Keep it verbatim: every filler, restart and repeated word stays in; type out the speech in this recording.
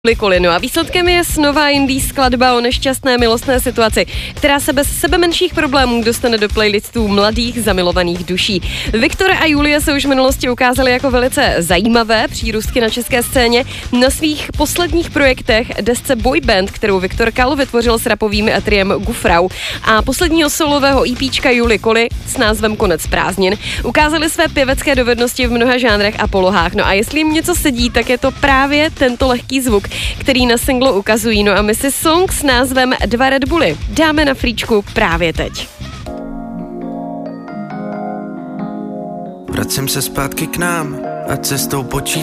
No a výsledkem je nová indie skladba o nešťastné milostné situaci, která se bez sebe menších problémů dostane do playlistů mladých zamilovaných duší. Viktor a Julie se už v minulosti ukázali jako velice zajímavé přírůstky na české scéně. Na svých posledních projektech desce Boy Band, kterou Viktor Kal vytvořil s rapovým triem Gufrau, a posledního solového EPčka Julie Koli s názvem Konec prázdnin ukázali své pěvecké dovednosti v mnoha žánrech a polohách. No a jestli jim něco sedí, tak je to právě tento lehký zvuk, který na singlu ukazují. No a my si song s názvem Dva Red Bully dáme na fríčku právě teď. Vracím se zpátky k nám a cestou počítám.